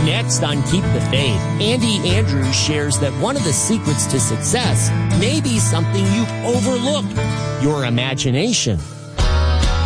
Next on Keep the Faith, Andy Andrews shares that one of the secrets to success may be something you've overlooked, your imagination.